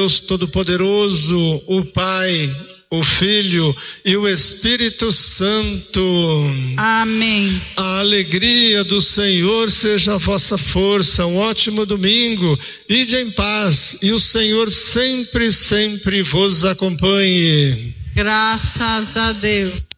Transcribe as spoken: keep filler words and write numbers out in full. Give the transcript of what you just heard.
Deus Todo-Poderoso, o Pai, o Filho e o Espírito Santo. Amém. A alegria do Senhor seja a vossa força. Um ótimo domingo. Ide em paz e o Senhor sempre, sempre vos acompanhe. Graças a Deus.